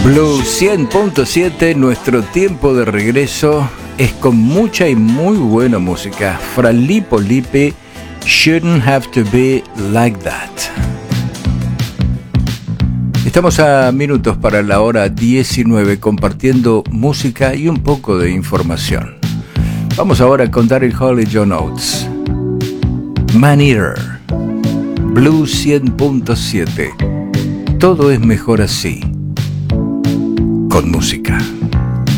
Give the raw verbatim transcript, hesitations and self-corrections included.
Blue cien punto siete, nuestro tiempo de regreso es con mucha y muy buena música. Fra Lippo Lippi, Shouldn't Have to Be Like That. Estamos a minutos para la hora diecinueve compartiendo música y un poco de información. Vamos ahora con Daryl Hall y John Oates. Man Eater, Blue cien punto siete. Todo es mejor así, con música.